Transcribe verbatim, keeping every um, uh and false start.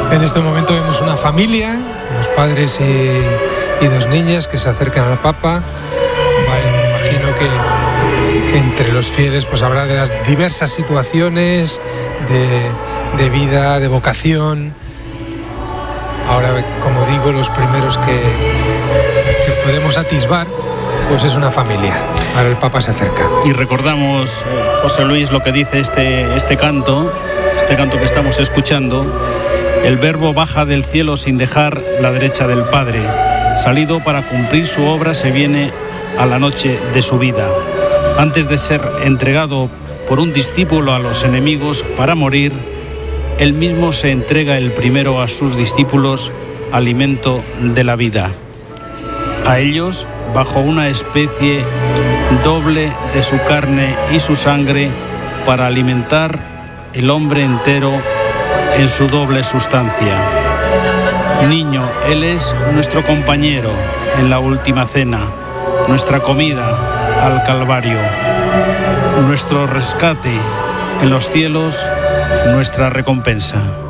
En este momento vemos una familia, los padres y, y dos niñas que se acercan al Papa. Vale, me imagino que entre los fieles pues habrá de las diversas situaciones de, de vida, de vocación. Ahora, como digo, los primeros que, que podemos atisbar pues es una familia. Ahora el Papa se acerca. Y recordamos, eh, José Luis, lo que dice este, este canto, este canto que estamos escuchando. El Verbo baja del cielo sin dejar la derecha del Padre. Salido para cumplir su obra, se viene a la noche de su vida. Antes de ser entregado por un discípulo a los enemigos para morir, él mismo se entrega el primero a sus discípulos, alimento de la vida. A ellos, bajo una especie doble de su carne y su sangre, para alimentar el hombre entero en su doble sustancia. Niño, Él es nuestro compañero en la última cena, nuestra comida al Calvario, nuestro rescate en los cielos, nuestra recompensa.